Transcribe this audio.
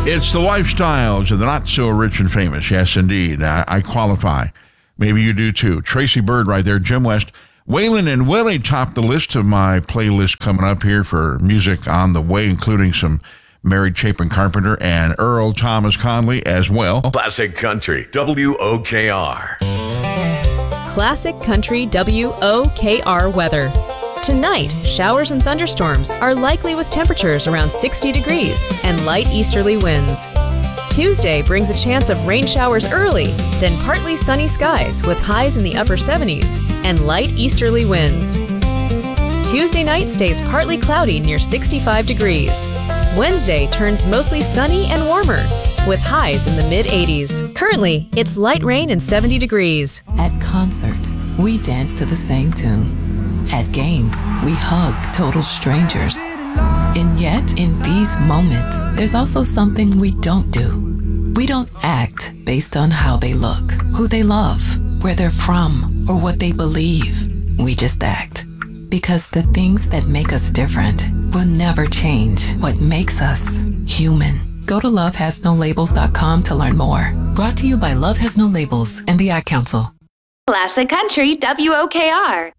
It's the lifestyles of the not so rich and famous. Yes, indeed. I qualify. Maybe you do too. Tracy Bird right there. Jim West. Waylon and Willie top the list of my playlist coming up here for music on the way, including some Mary Chapin Carpenter and Earl Thomas Conley as well. Classic Country, WOKR. Classic Country WOKR weather. Tonight, showers and thunderstorms are likely with temperatures around 60 degrees and light easterly winds. Tuesday brings a chance of rain showers early, then partly sunny skies with highs in the upper 70s and light easterly winds. Tuesday night stays partly cloudy near 65 degrees. Wednesday turns mostly sunny and warmer with highs in the mid-80s. Currently, it's light rain and 70 degrees. At concerts, we dance to the same tune. At games, we hug total strangers. And yet, in these moments, there's also something we don't do. We don't act based on how they look, who they love, where they're from, or what they believe. We just act. Because the things that make us different will never change what makes us human. Go to lovehasnolabels.com to learn more. Brought to you by Love Has No Labels and the Ad Council. Classic Country WOKR.